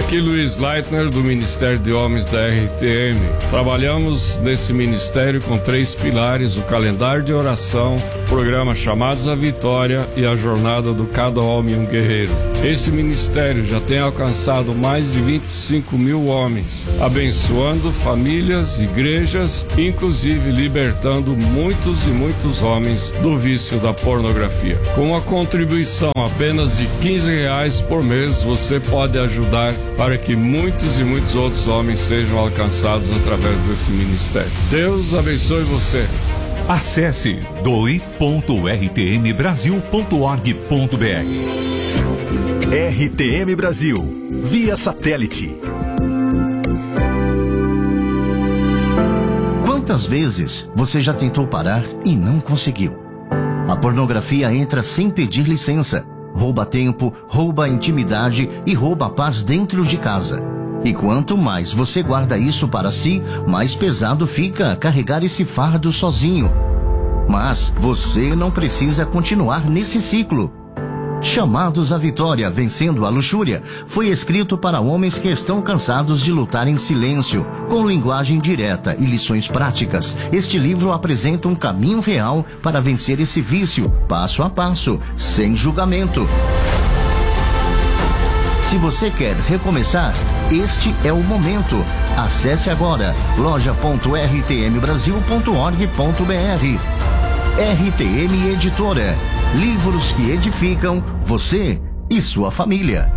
Aqui Luiz Leitner, do Ministério de Homens da RTM. Trabalhamos nesse ministério com 3 pilares: o calendário de oração, o programa Chamados à Vitória e a jornada do Cada Homem um Guerreiro. Esse ministério já tem alcançado mais de 25 mil homens, abençoando famílias, igrejas, inclusive libertando muitos e muitos homens do vício da pornografia. Com uma contribuição apenas de R$15 por mês, você pode ajudar para que muitos e muitos outros homens sejam alcançados através desse ministério. Deus abençoe você. Acesse doe.rtmbrasil.org.br. RTM Brasil, via satélite. Quantas vezes você já tentou parar e não conseguiu? A pornografia entra sem pedir licença, rouba tempo, rouba intimidade e rouba a paz dentro de casa. E quanto mais você guarda isso para si, mais pesado fica carregar esse fardo sozinho. Mas você não precisa continuar nesse ciclo. Chamados à Vitória, Vencendo a Luxúria, foi escrito para homens que estão cansados de lutar em silêncio, com linguagem direta e lições práticas. Este livro apresenta um caminho real para vencer esse vício, passo a passo, sem julgamento. Se você quer recomeçar, este é o momento. Acesse agora loja.rtmbrasil.org.br. RTM Editora. Livros que edificam você e sua família.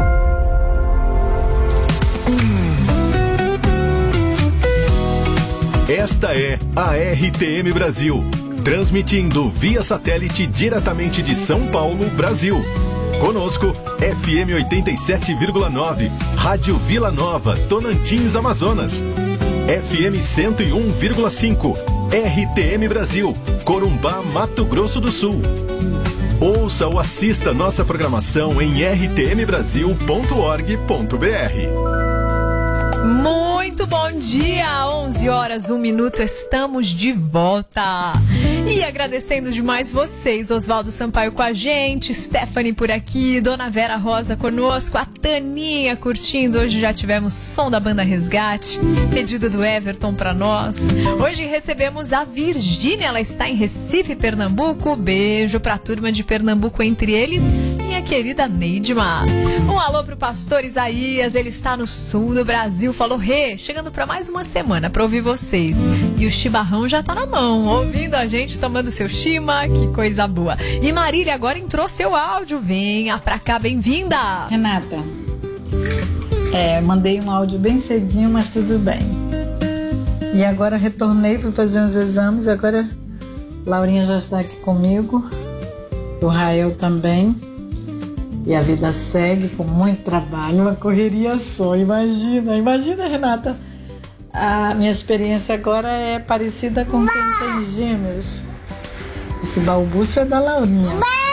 Esta é a RTM Brasil, transmitindo via satélite diretamente de São Paulo, Brasil. Conosco, FM 87,9, Rádio Vila Nova, Tonantins, Amazonas. FM 101,5, RTM Brasil, Corumbá, Mato Grosso do Sul. Ouça ou assista nossa programação em rtmbrasil.org.br. Muito bom dia, 11 horas, 1 minuto, estamos de volta. E agradecendo demais vocês, Oswaldo Sampaio com a gente, Stephanie por aqui, Dona Vera Rosa conosco, a Taninha curtindo. Hoje já tivemos som da banda Resgate, pedido do Everton pra nós. Hoje recebemos a Virgínia, ela está em Recife, Pernambuco. Beijo pra turma de Pernambuco, entre eles minha querida Neidma. Um alô pro pastor Isaías, ele está no sul do Brasil, falou: chegando pra mais uma semana pra ouvir vocês. E o chimarrão já tá na mão, ouvindo a gente, tomando seu chima, que coisa boa. E Marília, agora entrou seu áudio, venha pra cá, bem-vinda. Renata, mandei um áudio bem cedinho, mas tudo bem. E agora retornei, fui fazer uns exames, agora Laurinha já está aqui comigo, o Rael também. E a vida segue com muito trabalho, uma correria só. Imagina, Renata. A minha experiência agora é parecida com quem tem gêmeos. Esse balbúcio é da Laurinha.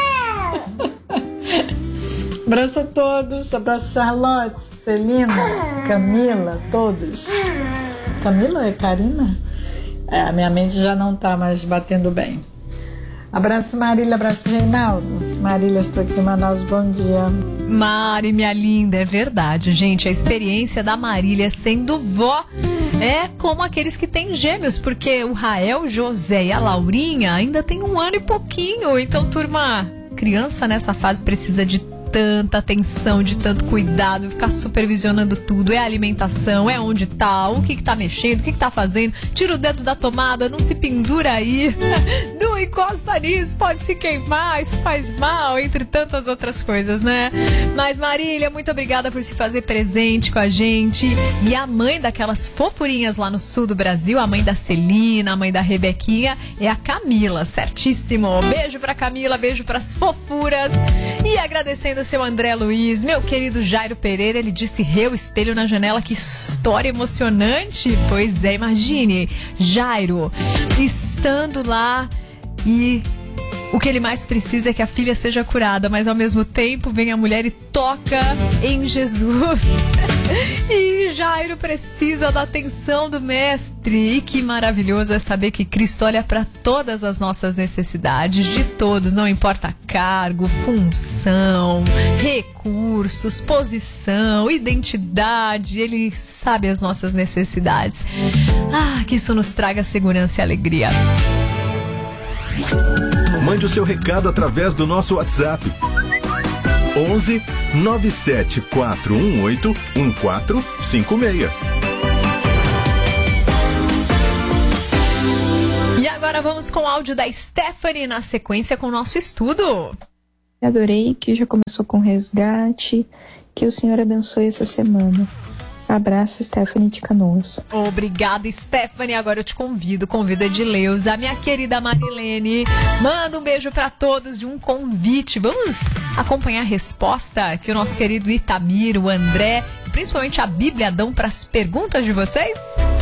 Abraço a todos, abraço Charlotte, Celina, Camila, todos. Camila é Karina? A minha mente já não está mais batendo bem. Abraço Marília, abraço Reinaldo. Marília, estou aqui em Manaus, bom dia. Mari, minha linda, é verdade, gente. A experiência da Marília sendo vó é como aqueles que têm gêmeos, porque o Rael, o José e a Laurinha ainda tem 1 ano e pouquinho. Então, turma, criança nessa fase precisa de tanta atenção, de tanto cuidado, ficar supervisionando tudo. É a alimentação, é onde tá, o que tá mexendo, o que tá fazendo. Tira o dedo da tomada, não se pendura aí. Não encosta nisso, pode se queimar, isso faz mal, entre tantas outras coisas, né? Mas Marília, muito obrigada por se fazer presente com a gente. E a mãe daquelas fofurinhas lá no sul do Brasil, a mãe da Celina, a mãe da Rebequinha, é a Camila, certíssimo. Beijo pra Camila, beijo pras fofuras. E agradecendo o seu André Luiz, meu querido Jairo Pereira, ele disse: o espelho na janela, que história emocionante. Pois é, imagine, Jairo estando lá e O que ele mais precisa é que a filha seja curada, mas ao mesmo tempo vem a mulher e toca em Jesus. E Jairo precisa da atenção do mestre. E que maravilhoso é saber que Cristo olha para todas as nossas necessidades, de todos, não importa cargo, função, recursos, posição, identidade, ele sabe as nossas necessidades. Que isso nos traga segurança e alegria. Mande o seu recado através do nosso WhatsApp. 11 97418 1456. E agora vamos com o áudio da Stephanie na sequência com o nosso estudo. Adorei que já começou com resgate. Que o Senhor abençoe essa semana. Abraço, Stephanie de Canoas. Obrigada, Stephanie. Agora eu te convido a Edileuza, minha querida Marilene. Manda um beijo pra todos e um convite. Vamos acompanhar a resposta que o nosso querido Itamir, o André, principalmente a Bíblia dão para as perguntas de vocês?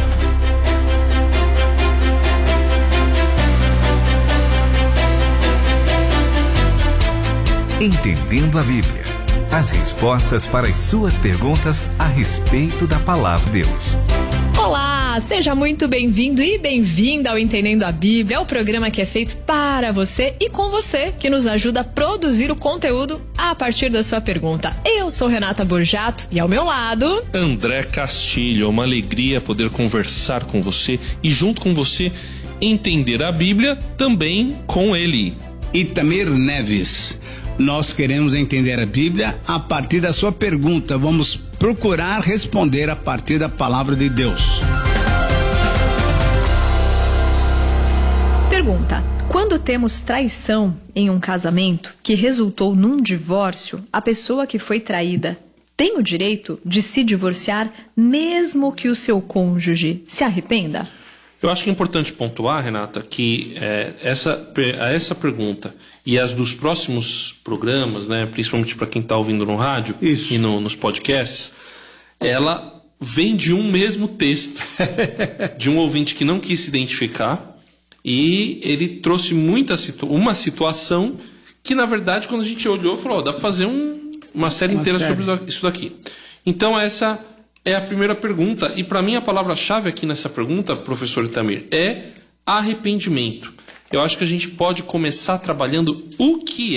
Entendendo a Bíblia. As respostas para as suas perguntas a respeito da Palavra de Deus. Olá, seja muito bem-vindo e bem-vinda ao Entendendo a Bíblia, é o programa que é feito para você e com você, que nos ajuda a produzir o conteúdo a partir da sua pergunta. Eu sou Renata Borjato e ao meu lado... André Castilho, é uma alegria poder conversar com você e junto com você entender a Bíblia também com ele. Itamir Neves. Nós queremos entender a Bíblia a partir da sua pergunta. Vamos procurar responder a partir da palavra de Deus. Pergunta: quando temos traição em um casamento que resultou num divórcio, a pessoa que foi traída tem o direito de se divorciar mesmo que o seu cônjuge se arrependa? Eu acho que é importante pontuar, Renata, que essa pergunta e as dos próximos programas, né, principalmente para quem está ouvindo no rádio e nos podcasts, ela vem de um mesmo texto, de um ouvinte que não quis se identificar, e ele trouxe uma situação que, na verdade, quando a gente olhou, falou, dá para fazer uma série inteira sobre isso daqui. Então, essa é a primeira pergunta, e para mim a palavra-chave aqui nessa pergunta, professor Itamir, é arrependimento. Eu acho que a gente pode começar trabalhando o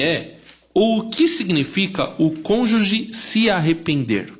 que significa o cônjuge se arrepender.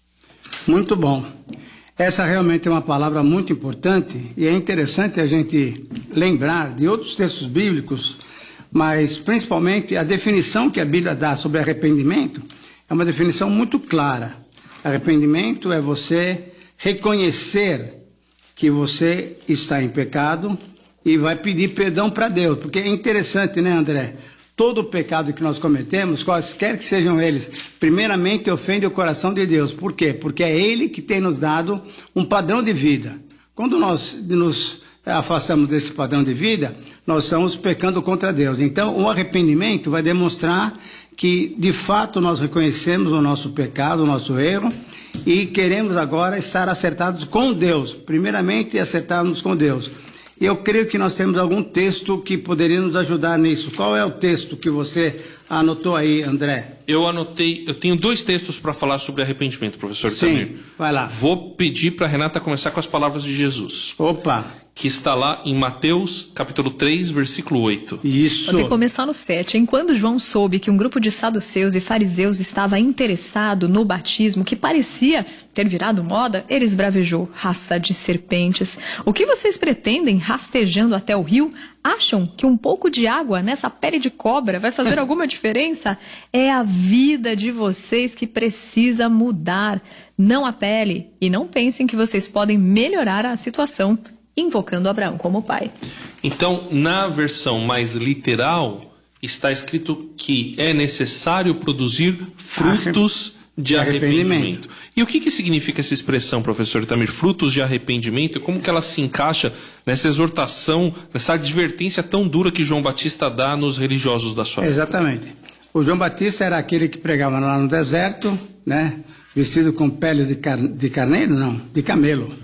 Muito bom. Essa realmente é uma palavra muito importante e é interessante a gente lembrar de outros textos bíblicos, mas principalmente a definição que a Bíblia dá sobre arrependimento é uma definição muito clara. Arrependimento é você reconhecer que você está em pecado e vai pedir perdão para Deus. Porque é interessante, né, André? Todo o pecado que nós cometemos, quaisquer que sejam eles, primeiramente ofende o coração de Deus. Por quê? Porque é Ele que tem nos dado um padrão de vida. Quando nós nos afastamos desse padrão de vida, nós estamos pecando contra Deus. Então, o arrependimento vai demonstrar que, de fato, nós reconhecemos o nosso pecado, o nosso erro, e queremos agora estar acertados com Deus. Primeiramente, acertarmos com Deus. E eu creio que nós temos algum texto que poderia nos ajudar nisso. Qual é o texto que você anotou aí, André? Eu anotei, eu tenho 2 textos para falar sobre arrependimento, professor Itamir. Sim, vai lá. Vou pedir para a Renata começar com as palavras de Jesus. Opa! Que está lá em Mateus, capítulo 3, versículo 8. Isso. Vou ter que começar no 7. Enquanto João soube que um grupo de saduceus e fariseus estava interessado no batismo, que parecia ter virado moda, ele esbravejou: raça de serpentes, o que vocês pretendem rastejando até o rio? Acham que um pouco de água nessa pele de cobra vai fazer alguma diferença? É a vida de vocês que precisa mudar, não a pele. E não pensem que vocês podem melhorar a situação invocando Abraão como pai. Então, na versão mais literal, está escrito que é necessário produzir frutos de arrependimento. E o que significa essa expressão, professor Itamir? Frutos de arrependimento? Como que ela se encaixa nessa exortação, nessa advertência tão dura que João Batista dá nos religiosos da sua época? Exatamente. O João Batista era aquele que pregava lá no deserto, né? Vestido com peles de carneiro? Não, de camelo.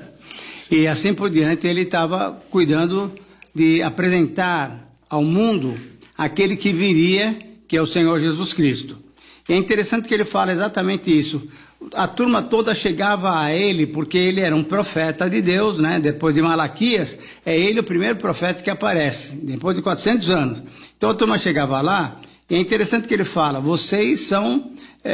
E assim por diante, ele estava cuidando de apresentar ao mundo aquele que viria, que é o Senhor Jesus Cristo. E é interessante que ele fala exatamente isso. A turma toda chegava a ele porque ele era um profeta de Deus, né? Depois de Malaquias, é ele o primeiro profeta que aparece, depois de 400 anos. Então a turma chegava lá, e é interessante que ele fala, vocês são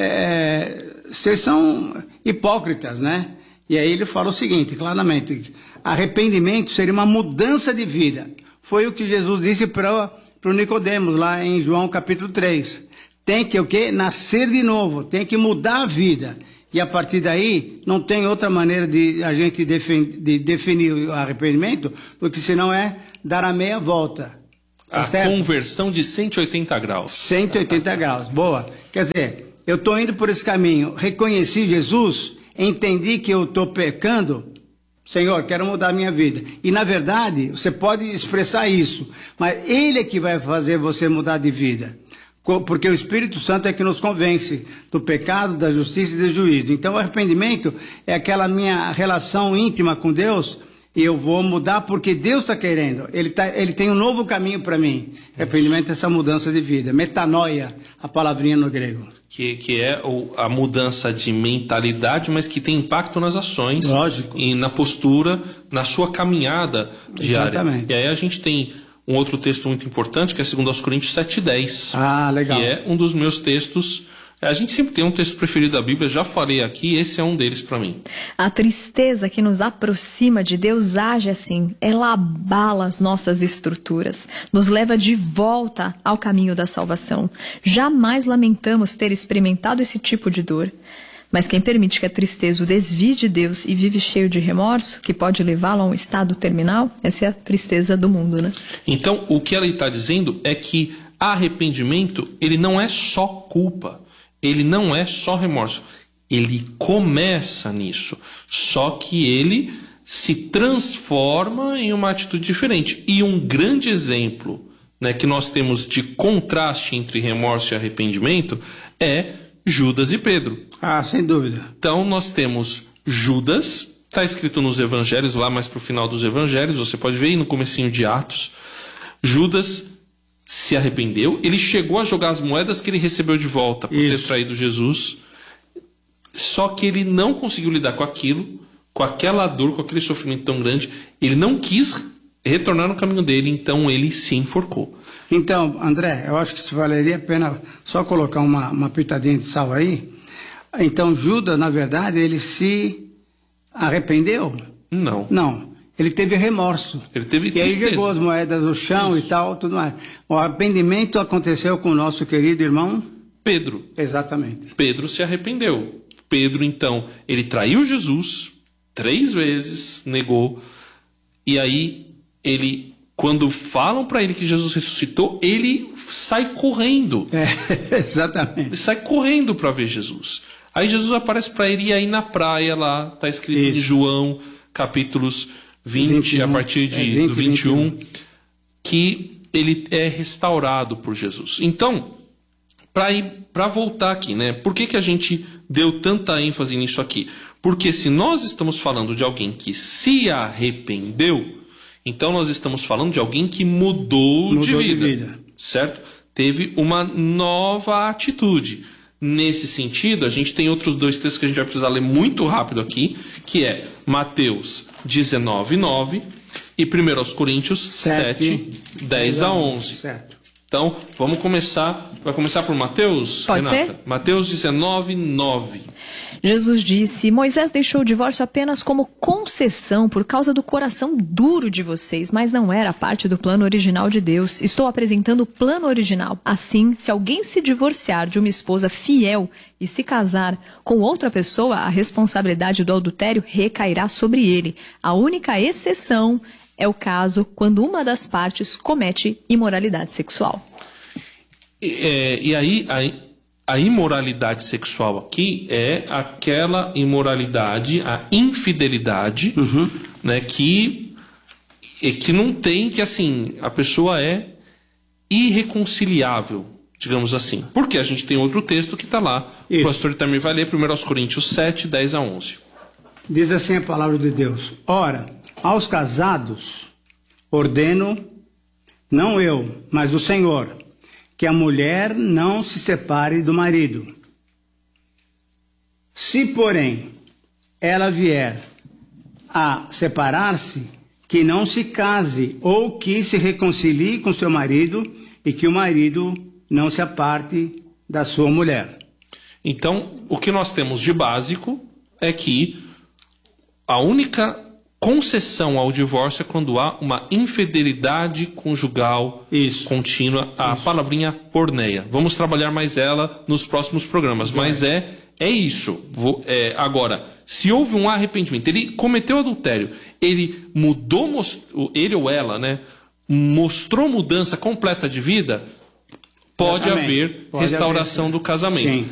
hipócritas, né? E aí ele fala o seguinte, claramente, arrependimento seria uma mudança de vida. Foi o que Jesus disse para o Nicodemos, lá em João capítulo 3. Tem que o quê? Nascer de novo, tem que mudar a vida. E a partir daí, não tem outra maneira de a gente definir o arrependimento, porque senão é dar a meia volta. Tá certo? Conversão de 180 graus. 180 graus, boa. Quer dizer, eu estou indo por esse caminho, reconheci Jesus, entendi que eu estou pecando, Senhor, quero mudar a minha vida. E na verdade, você pode expressar isso, mas Ele é que vai fazer você mudar de vida. Porque o Espírito Santo é que nos convence do pecado, da justiça e do juízo. Então o arrependimento é aquela minha relação íntima com Deus, e eu vou mudar porque Deus está querendo. Ele tem um novo caminho para mim. Arrependimento é essa mudança de vida. Metanoia, a palavrinha no grego. Que é a mudança de mentalidade, mas que tem impacto nas ações. Lógico. E na postura, na sua caminhada diária. Exatamente. E aí a gente tem um outro texto muito importante, que é 2 Coríntios 7:10. Ah, legal. Que é um dos meus textos. A gente sempre tem um texto preferido da Bíblia, já falei aqui, esse é um deles para mim. A tristeza que nos aproxima de Deus age assim, ela abala as nossas estruturas, nos leva de volta ao caminho da salvação. Jamais lamentamos ter experimentado esse tipo de dor. Mas quem permite que a tristeza o desvie de Deus e vive cheio de remorso, que pode levá-lo a um estado terminal, essa é a tristeza do mundo, né? Então, o que ela está dizendo é que arrependimento, ele não é só culpa, ele não é só remorso, ele começa nisso, só que ele se transforma em uma atitude diferente. E um grande exemplo, né, que nós temos de contraste entre remorso e arrependimento é Judas e Pedro. Ah, sem dúvida. Então nós temos Judas, está escrito nos evangelhos, lá mais para o final dos evangelhos, você pode ver aí no comecinho de Atos. Judas se arrependeu, ele chegou a jogar as moedas que ele recebeu de volta por ter traído Jesus, só que ele não conseguiu lidar com aquilo, com aquela dor, com aquele sofrimento tão grande, ele não quis retornar no caminho dele, então ele se enforcou. Então, André, eu acho que isso valeria a pena só colocar uma pitadinha de sal aí. Então, Judas, na verdade, ele se arrependeu? Não. Não. Ele teve remorso. Ele teve tristeza. E aí jogou as moedas no chão e tal, tudo mais. O arrependimento aconteceu com o nosso querido irmão Pedro. Exatamente. Pedro se arrependeu. Pedro, então, ele traiu Jesus 3 vezes, negou. E aí, quando falam para ele que Jesus ressuscitou, ele sai correndo. Exatamente. Ele sai correndo para ver Jesus. Aí Jesus aparece para ele, e aí na praia lá, está escrito em João, capítulos 20, a partir do 21, que ele é restaurado por Jesus. Então, para voltar aqui, né? Por que a gente deu tanta ênfase nisso aqui? Porque se nós estamos falando de alguém que se arrependeu, então nós estamos falando de alguém que mudou de vida, certo? Teve uma nova atitude. Nesse sentido, a gente tem outros 2 textos que a gente vai precisar ler muito rápido aqui, que é Mateus 19:9 e 1 Coríntios 7:10-11. Certo. Então, vai começar por Mateus, Pode Renata? ser? Mateus 19:9. Jesus disse: Moisés deixou o divórcio apenas como concessão por causa do coração duro de vocês, mas não era parte do plano original de Deus. Estou apresentando o plano original. Assim, se alguém se divorciar de uma esposa fiel e se casar com outra pessoa, a responsabilidade do adultério recairá sobre ele. A única exceção é o caso quando uma das partes comete imoralidade sexual. E aí a imoralidade sexual aqui é aquela imoralidade, a infidelidade, né, que não tem, que assim, a pessoa é irreconciliável, digamos assim. Porque a gente tem outro texto que está lá, o pastor também vai ler, 1 Coríntios 7:10-11. Diz assim a palavra de Deus: Ora, aos casados ordeno, não eu, mas o Senhor, que a mulher não se separe do marido. Se, porém, ela vier a separar-se, que não se case ou que se reconcilie com seu marido e que o marido não se aparte da sua mulher. Então, o que nós temos de básico é que a única concessão ao divórcio é quando há uma infidelidade conjugal contínua, a palavrinha porneia. Vamos trabalhar mais ela nos próximos programas, mas é isso. Agora, se houve um arrependimento, ele cometeu adultério, ele mudou, ele ou ela, né, mostrou mudança completa de vida, pode haver restauração do casamento. Sim.